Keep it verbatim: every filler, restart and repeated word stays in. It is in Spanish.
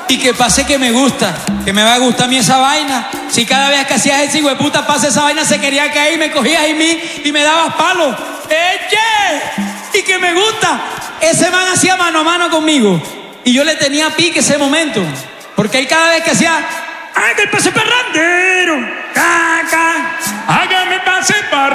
Y que pase que me gusta, que me va a gustar a mí esa vaina. Si cada vez que hacías ese hijueputa pase esa vaina se quería caer y me cogías y mí y me dabas palo. ¡Eche! Y que me gusta. Ese man hacía mano a mano conmigo. Y yo le tenía pique ese momento. Porque él cada vez que hacía, ¡hágame el pase parrandero! ¡Caca! ¡Hágame el pase parrandero!